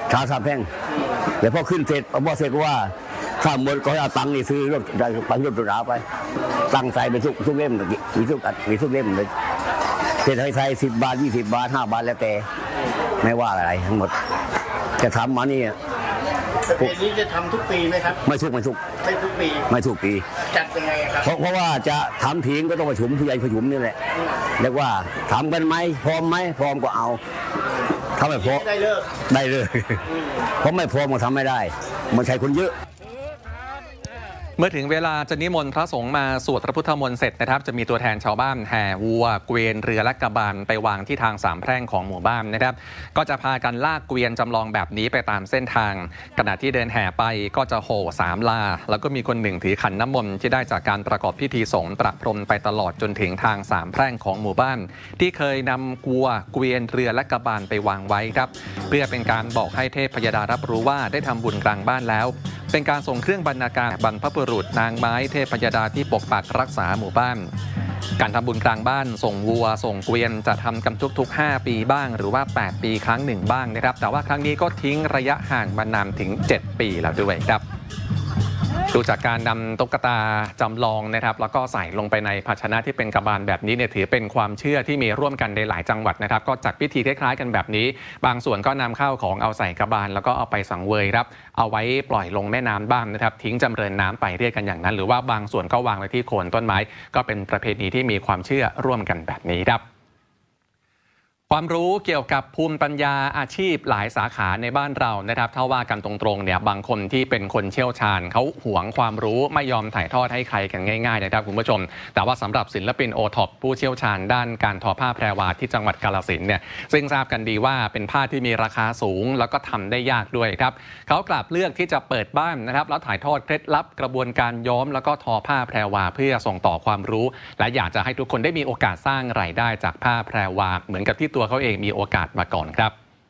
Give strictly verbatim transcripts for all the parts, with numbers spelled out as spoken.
ชาสามแพร่งแล้วพอขึ้นเสร็จพอเสร็จก็ว่าข้ามหมดก็เอาตังค์นี่ซื้อรถไปรถตุลาไปตั้งใส่ไปทุกทุกเล่มมีทุกมีทุกเล่มเลยเศษไทยสิบบาทยี่สิบบาทห้าบาทแล้วแต่ไม่ว่าอะไรทั้งหมดจะทำมานี่ประเพณีจะทำทุกปีไหมครับไม่ทุกไม่ทุกไม่ทุกปีไม่ทุกปีจัดยังไงครับเพราะเพราะว่าจะทำทิ้งก็ต้องประชุมผู้ใหญ่ประชุมนี่แหละเรียกว่าทำกันไหมพร้อมไหมพร้อมก็เอาถ้าไม่พร้อมได้เลิกได้เลยเพราะไม่พร้อมก็ทำไม่ได้มันใช้คนเยอะเมื่อถึงเวลาจะนิมนต์พระสงฆ์มาสวดพระพุทธมนต์เสร็จนะครับจะมีตัวแทนชาวบ้านแห่วัวเกวียนเรือและกระบาลไปวางที่ทางสามแพร่งของหมู่บ้านนะครับก็จะพากันลากเกวียนจำลองแบบนี้ไปตามเส้นทางขณะที่เดินแห่ไปก็จะโห่สามลาแล้วก็มีคนหนึ่งถือขันน้ำมนต์ที่ได้จากการประกอบพิธีสงฆ์ประพรมไปตลอดจนถึงทางสามแพร่งของหมู่บ้านที่เคยนำวัวเกวียนเรือและกระบาลไปวางไว้ครับเพื่อเป็นการบอกให้เทพพยดารับรู้ว่าได้ทำบุญกลางบ้านแล้วเป็นการส่งเครื่องบรรณาการบรรพบุรุษนางไม้เทพยดาที่ปกปักรักษาหมู่บ้านการทำบุญกลางบ้านส่งวัวส่งเกวียนจะทำกันทุกๆห้าปีบ้างหรือว่าแปดปีครั้งหนึ่งบ้างนะครับแต่ว่าครั้งนี้ก็ทิ้งระยะห่างมานานถึงเจ็ดปีแล้วด้วยครับดูจากการนำตุ๊กตาจำลองนะครับแล้วก็ใส่ลงไปในภาชนะที่เป็นกระบาลแบบนี้เนี่ยถือเป็นความเชื่อที่มีร่วมกันในหลายจังหวัดนะครับก็จัดพิธีคล้ายๆกันแบบนี้บางส่วนก็นำข้าวของเอาใส่กระบาลแล้วก็เอาไปสังเวยครับเอาไว้ปล่อยลงแม่น้ำบ้างนะครับทิ้งจำเริญน้ำไปเรียกกันอย่างนั้นหรือว่าบางส่วนก็วางไว้ที่โคนต้นไม้ก็เป็นประเพณีที่มีความเชื่อร่วมกันแบบนี้ครับความรู้เกี่ยวกับภูมิปัญญาอาชีพหลายสาขาในบ้านเรานะครับถ้าว่ากันตรงๆเนี่ยบางคนที่เป็นคนเชี่ยวชาญเขาหวงความรู้ไม่ยอมถ่ายทอดให้ใครกันง่ายๆนะครับคุณผู้ชมแต่ว่าสำหรับศิลปินโอท็อปผู้เชี่ยวชาญด้านการทอผ้าแพรวาที่จังหวัดกาฬสินธุ์เนี่ยซึ่งทราบกันดีว่าเป็นผ้าที่มีราคาสูงแล้วก็ทำได้ยากด้วยครับเขากลับเลือกที่จะเปิดบ้านนะครับแล้วถ่ายทอดเคล็ดลับกระบวนการย้อมแล้วก็ทอผ้าแพรวาเพื่อส่งต่อความรู้และอยากจะให้ทุกคนได้มีโอกาสสร้างรายได้จากผ้าแพรวาเหมือนกับที่ตัวเขาเองมีโอกาสมาก่อนครับ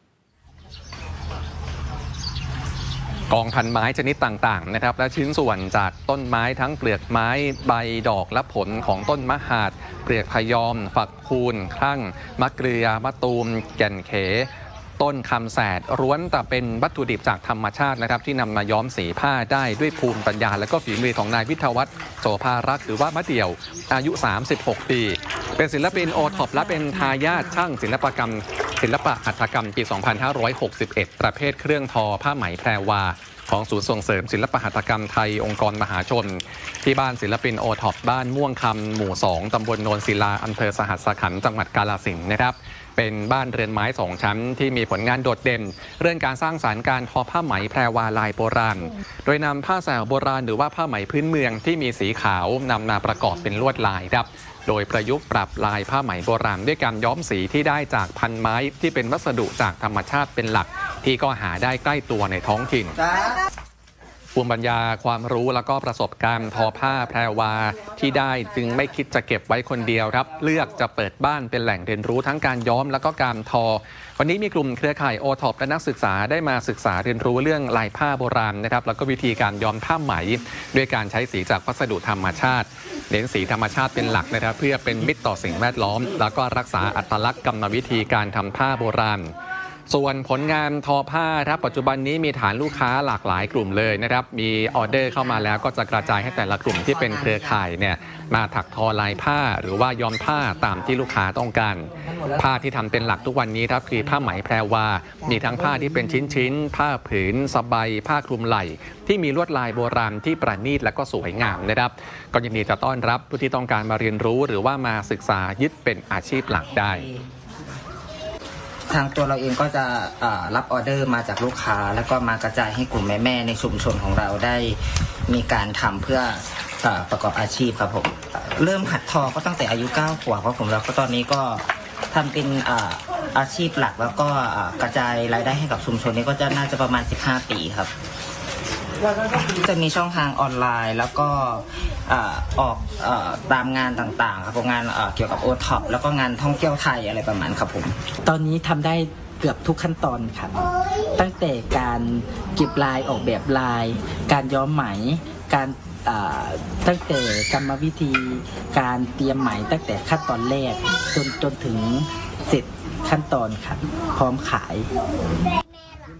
กองพันไม้ชนิดต่างๆนะครับและชิ้นส่วนจากต้นไม้ทั้งเปลือกไม้ใบดอกและผลของต้นมะหาดเปลือกพยอมฝักคูนครั่งมะเกลือมะตูมแก่นเขต้นคำแสดล้วนแต่เป็นวัตถุดิบจากธรรมชาตินะครับที่นำมาย้อมสีผ้าได้ด้วยภูมิปัญญาและก็ฝีมือของนายวิทยาวัฒน์โสภารักษ์หรือว่ามะเดี่ยวอายุสามสิบหกปีเป็นศิลปินโอท็อปและเป็นทายาทช่างศิลปกรรมศิลปะหัตถกรรมปี สองพันห้าร้อยหกสิบเอ็ด ประเภทเครื่องทอผ้าไหมแพรวาของศูนย์ส่งเสริมศิลปหัตถกรรมไทยองค์กรมหาชนที่บ้านศิลปินโอท็อปบ้านม่วงคำหมู่สองตำบลโนนศิลาอำเภอสหัสขันธ์จังหวัดกาฬสินธุ์นะครับเป็นบ้านเรือนไม้สองชั้นที่มีผลงานโดดเด่นเรื่องการสร้างสรรค์การทอผ้าไหมแพรวาลายโบราณโดยนำผ้าแสวโบราณหรือว่าผ้าไหมพื้นเมืองที่มีสีขาวนำมาประกอบเป็นลวดลายครับโดยประยุกต์ปรับลายผ้าไหมโบราณด้วยการย้อมสีที่ได้จากพันไม้ที่เป็นวัสดุจากธรรมชาติเป็นหลักที่ก็หาได้ใกล้ตัวในท้องถิ่นภูมิปัญญาความรู้แล้วก็ประสบการณ์ทอผ้าแพรวาที่ได้จึงไม่คิดจะเก็บไว้คนเดียวครับเลือกจะเปิดบ้านเป็นแหล่งเรียนรู้ทั้งการย้อมแล้วก็การทอวันนี้มีกลุ่มเครือข่ายโอท็อปและนักศึกษาได้มาศึกษาเรียนรู้เรื่องลายผ้าโบราณนะครับแล้วก็วิธีการย้อมผ้าไหมด้วยการใช้สีจากวัสดุธรรมชาติเน้นสีธรรมชาติเป็นหลักนะครับเพื่อเป็นมิตรต่อสิ่งแวดล้อมแล้วก็รักษาอัตลักษณ์กรรมวิธีการทำผ้าโบราณส่วนผลงานทอผ้าครับปัจจุบันนี้มีฐานลูกค้าหลากหลายกลุ่มเลยนะครับมีออเดอร์เข้ามาแล้วก็จะกระจายให้แต่ละกลุ่มที่เป็นเครือข่ายเนี่ยมาถักทอลายผ้าหรือว่าย้อมผ้าตามที่ลูกค้าต้องการผ้าที่ทำเป็นหลักทุกวันนี้ครับคือผ้าไหมแพรวามีทั้งผ้าที่เป็นชิ้นๆผ้าผืนสบายผ้าคลุมไหล่ที่มีลวดลายโบราณที่ประณีตและก็สวยงามนะครับก็ยินดีจะต้อนรับผู้ที่ต้องการมาเรียนรู้หรือว่ามาศึกษายึดเป็นอาชีพหลักได้ทางตัวเราเองก็จะรับออเดอร์มาจากลูกค้าแล้วก็มากระจายให้กลุ่มแม่ๆในชุมชนของเราได้มีการทำเพื่อประกอบอาชีพครับผมเริ่มหัดทอก็ตั้งแต่อายุเก้าขวบครับผมแล้วก็ตอนนี้ก็ทำเป็นอาชีพหลักแล้วก็กระจายรายได้ให้กับชุมชนนี้ก็จะน่าจะประมาณสิบห้าปีครับจะมีช่องทางออนไลน์แล้วก็ออกตามงานต่างๆครับงานเกี่ยวกับโอท็อปแล้วก็งานท่องเที่ยวไทยอะไรประมาณครับผมตอนนี้ทำได้เกือบทุกขั้นตอนครับตั้งแต่การเก็บลายออกแบบลายการย้อมไหมการตั้งแต่กรรมวิธีการเตรียมไหมตั้งแต่ขั้นตอนแรกจนจนถึงเสร็จขั้นตอนครับพร้อมขาย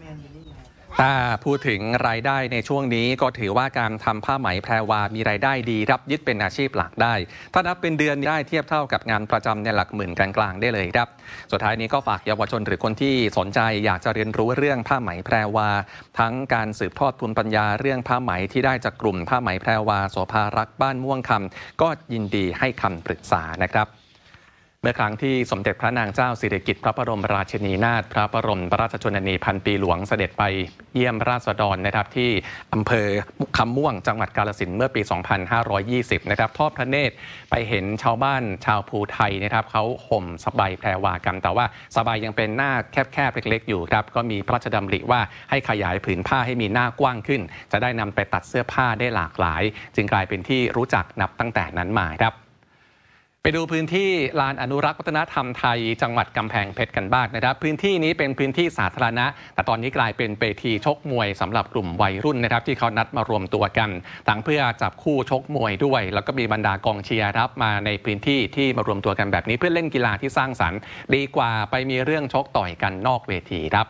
ถ้าพูดถึงรายได้ในช่วงนี้ก็ถือว่าการทำผ้าไหมแพรวามีรายได้ดีรับยึดเป็นอาชีพหลักได้ถ้านับเป็นเดือนได้เทียบเท่ากับงานประจำในหลักหมื่นกลางๆได้เลยครับสุดท้ายนี้ก็ฝากเยาวชนหรือคนที่สนใจอยากจะเรียนรู้เรื่องผ้าไหมแพรวาทั้งการสืบทอดภูมิปัญญาเรื่องผ้าไหมที่ได้จากกลุ่มผ้าไหมแพรวาโสภารักษ์บ้านม่วงคำก็ยินดีให้คำปรึกษานะครับเมื่อครั้งที่สมเด็จพระนางเจ้าสิริกิติ์พระบรมราชินีนาถพระบรมราชชนนีพันปีหลวงเสด็จไปเยี่ยมราษฎรนะครับที่อำเภอคำม่วงจังหวัดกาฬสินธุ์เมื่อปี สองพันห้าร้อยยี่สิบ นะครับทอดพระเนตรไปเห็นชาวบ้านชาวภูไทยนะครับเขาห่มสบายแพรวากันแต่ว่าสบายยังเป็นหน้าแคบๆเล็กๆอยู่ครับก็มีพระราชดำริว่าให้ขยายผืนผ้าให้มีหน้ากว้างขึ้นจะได้นำไปตัดเสื้อผ้าได้หลากหลายจึงกลายเป็นที่รู้จักนับตั้งแต่นั้นมาครับไปดูพื้นที่ลานอนุรักษ์วัฒนธรรมไทยจังหวัดกำแพงเพชรกันบ้างนะครับพื้นที่นี้เป็นพื้นที่สาธารณะแต่ตอนนี้กลายเป็นเวทีชกมวยสำหรับกลุ่มวัยรุ่นนะครับที่เขานัดมารวมตัวกันทั้งเพื่อจับคู่ชกมวยด้วยแล้วก็มีบรรดากองเชียร์รับมาในพื้นที่ที่มารวมตัวกันแบบนี้เพื่อเล่นกีฬาที่สร้างสรรค์ดีกว่าไปมีเรื่องชกต่อยกันนอกเวทีครับ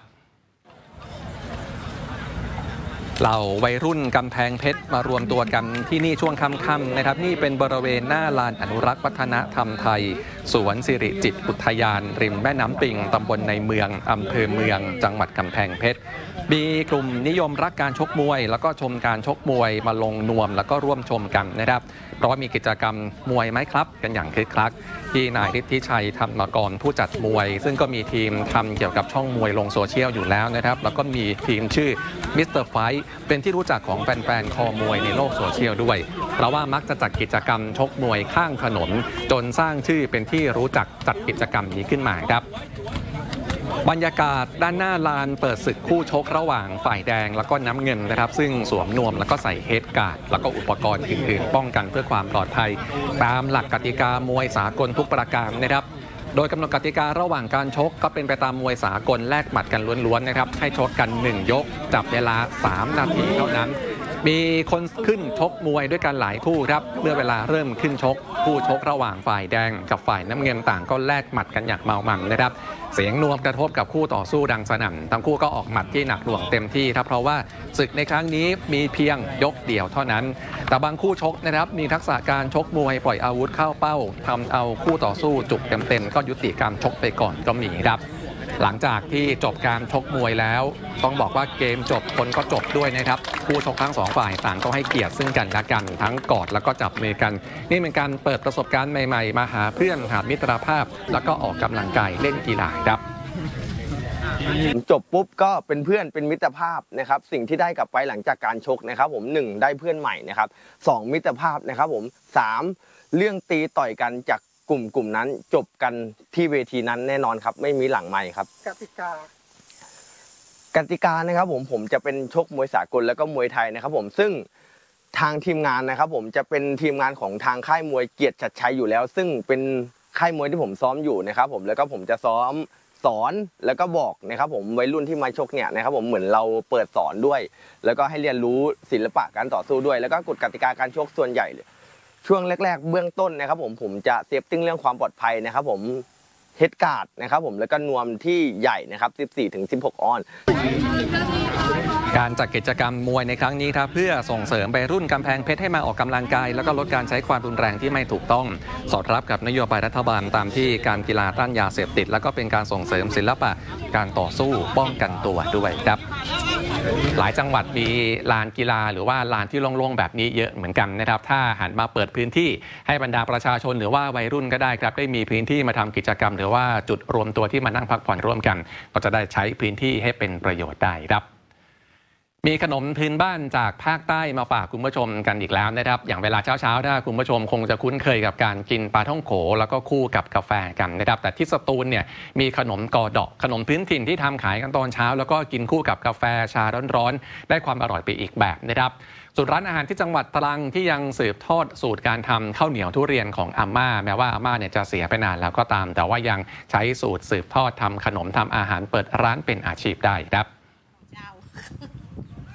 เหล่าวัยรุ่นกำแพงเพชรมารวมตัวกันที่นี่ช่วงค่ำๆนะครับนี่เป็นบริเวณหน้าลานอนุรักษ์วัฒนธรรมไทยสวนสิริจิตรอุทยานริมแม่น้ำปิงตำบลในเมืองอำเภอเมืองจังหวัดกำแพงเพชรมีกลุ่มนิยมรักการชกมวยแล้วก็ชมการชกมวยมาลงนวมแล้วก็ร่วมชมกันนะครับเพราะว่ามีกิจกรรมมวยไหมครับกันอย่างคึกคักที่นายฤทธิชัยธรรมกรผู้จัดมวยซึ่งก็มีทีมทำเกี่ยวกับช่องมวยลงโซเชียลอยู่แล้วนะครับแล้วก็มีทีมชื่อมิสเตอร์ไฟท์เป็นที่รู้จักของแฟนๆคอมวยในโลกโซเชียลด้วยเพราะว่ามักจะจัดกิจกรรมชกมวยข้างถนนจนสร้างชื่อเป็นที่รู้จักจัดกิจกรรมนี้ขึ้นมาครับบรรยากาศด้านหน้าลานเปิดศึกคู่ชกระหว่างฝ่ายแดงแล้วก็น้ำเงินนะครับซึ่งสวมนวมแล้วก็ใส่เฮดการ์ดแล้วก็อุปกรณ์อื่นๆป้องกันเพื่อความปลอดภัยตามหลักกติกามวยสากลทุกประการนะครับโดยกำหนดกติการะหว่างการชกก็เป็นไปตามมวยสากลแลกหมัดกันล้วนๆนะครับให้ชกกันหนึ่งยกจับเวลาสามนาทีเท่านั้นมีคนขึ้นชกมวยด้วยกันหลายคู่ครับเมื่อเวลาเริ่มขึ้นชกคู่ชกระหว่างฝ่ายแดงกับฝ่ายน้ำเงินต่างก็แลกหมัดกันอย่างเมามันนะครับเสียงนวมกระทบกับคู่ต่อสู้ดังสนั่นทั้งคู่ก็ออกหมัดที่หนักหน่วงเต็มที่ครับเพราะว่าศึกในครั้งนี้มีเพียงยกเดียวเท่านั้นแต่บางคู่ชกนะครับมีทักษะการชกมวยปล่อยอาวุธเข้าเป้าทำเอาคู่ต่อสู้จุกเต็มๆก็ยุติการชกไปก่อนก็มีครับหลังจากที่จบการชกมวยแล้วต้องบอกว่าเกมจบคนก็จบด้วยนะครับคู่ชกทั้งสองฝ่ายต่างก็ให้เกียรติซึ่งกันและกันทั้งกอดแล้วก็จับมือกันนี่เป็นการเปิดประสบการณ์ใหม่ๆมาหาเพื่อนหามิตรภาพแล้วก็ออกกำลังกายเล่นกีฬาครับจบปุ๊บก็เป็นเพื่อนเป็นมิตรภาพนะครับสิ่งที่ได้กลับไปหลังจากการชกนะครับผมหนึ่งได้เพื่อนใหม่นะครับสองมิตรภาพนะครับผมสามเรื่องตีต่อยกันจากกลุ่มกลุ่มนั้นจบกันที่เวทีนั้นแน่นอนครับไม่มีหลังไมค์ครับกติกากติกานะครับผมผมจะเป็นชกมวยสากลแล้วก็มวยไทยนะครับผมซึ่งทางทีมงานนะครับผมจะเป็นทีมงานของทางค่ายมวยเกียรติชัดชัยอยู่แล้วซึ่งเป็นค่ายมวยที่ผมซ้อมอยู่นะครับผมแล้วก็ผมจะซ้อมสอนแล้วก็บอกนะครับผมวัยรุ่นที่มาชกเนี่ยนะครับผมเหมือนเราเปิดสอนด้วยแล้วก็ให้เรียนรู้ศิลปะการต่อสู้ด้วยแล้วก็กฎกติกาการชกส่วนใหญ่ช่วงแรกๆเบื้องต้นนะครับผมผมจะเซฟติ้งเรื่องความปลอดภัยนะครับผมเฮดการ์ดนะครับผมแล้วก็นวมที่ใหญ่นะครับ สิบสี่ถึงสิบหก ออนการจัดกิจกรรมมวยในครั้งนี้ครับเพื่อส่งเสริมวัยรุ่นกำแพงเพชรให้มาออกกำลังกายแล้วก็ลดการใช้ความรุนแรงที่ไม่ถูกต้องสอดรับกับนโยบายรัฐบาลตามที่การกีฬาต้านยาเสพติดแล้วก็เป็นการส่งเสริมศิลปะการต่อสู้ป้องกันตัวด้วยครับหลายจังหวัดมีลานกีฬาหรือว่าลานที่โล่งๆแบบนี้เยอะเหมือนกันนะครับถ้าหันมาเปิดพื้นที่ให้บรรดาประชาชนหรือว่าวัยรุ่นก็ได้ครับได้มีพื้นที่มาทำกิจกรรมหรือว่าจุดรวมตัวที่มานั่งพักผ่อนร่วมกันก็จะได้ใช้พื้นที่ให้เป็นประโยชน์ได้ครับมีขนมพื้นบ้านจากภาคใต้มาฝากคุณผู้ชมกันอีกแล้วนะครับอย่างเวลาเช้าๆถ้าคุณผู้ชมคงจะคุ้นเคยกับการกินปลาท่องโขแล้วก็คู่กับกาแฟกันนะครับแต่ที่สตูลเนี่ยมีขนมกอดอกขนมพื้นถิ่นที่ทำขายกันตอนเช้าแล้วก็กินคู่กับกาแฟชาร้อนๆได้ความอร่อยไปอีกแบบนะครับส่วนร้านอาหารที่จังหวัดตรังที่ยังสืบทอดสูตรการทำข้าวเหนียวทุเรียนของอาม่าแม้ว่าอาม่าเนี่ยจะเสียไปนานแล้วก็ตามแต่ว่ายังใช้สูตรสืบทอดทำขนมทำอาหารเปิดร้านเป็นอาชีพได้ครับ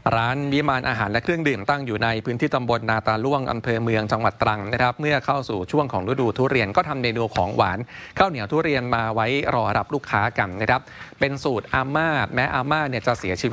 ร้านวิมานอาหารและเครื่องดื่มตั้งอยู่ในพื้นที่ตำบลนาตาล่วงอำเภอเมืองจังหวัดตรังนะครับเมื่อเข้าสู่ช่วงของฤดูทุเรียนก็ทำเมนูของหวานข้าวเหนียวทุเรียนมาไว้รอรับลูกค้ากันนะครับเป็นสูตรอาม่าแม้อาม่าเนี่ยจะเสียชีวิต